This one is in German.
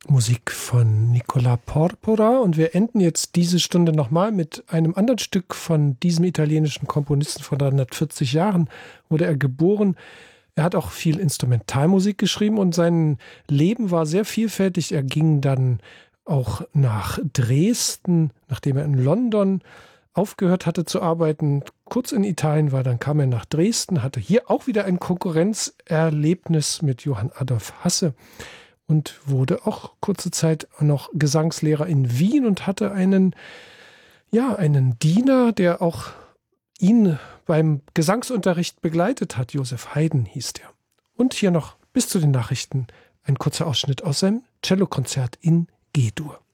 Musik von Nicola Porpora, und wir enden jetzt diese Stunde nochmal mit einem anderen Stück von diesem italienischen Komponisten. Vor 340 Jahren wurde er geboren. Er hat auch viel Instrumentalmusik geschrieben und sein Leben war sehr vielfältig. Er ging dann auch nach Dresden, nachdem er in London aufgehört hatte zu arbeiten, kurz in Italien war, dann kam er nach Dresden, hatte hier auch wieder ein Konkurrenzerlebnis mit Johann Adolf Hasse und wurde auch kurze Zeit noch Gesangslehrer in Wien und hatte einen Diener, der auch ihn beim Gesangsunterricht begleitet hat. Josef Haydn hieß der. Und hier noch bis zu den Nachrichten ein kurzer Ausschnitt aus seinem Cellokonzert in G-Dur.